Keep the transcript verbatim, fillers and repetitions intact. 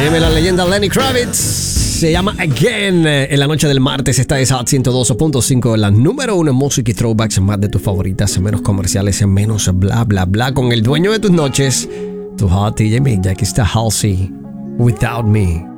Óyeme, la leyenda Lenny Kravitz se llama Again. En la noche del martes está esa ciento dos punto cinco, la número uno en música y throwbacks, más de tus favoritas, menos comerciales, menos bla bla bla, con el dueño de tus noches, tu hot D J Mick. Ya aquí está Halsey, Without Me.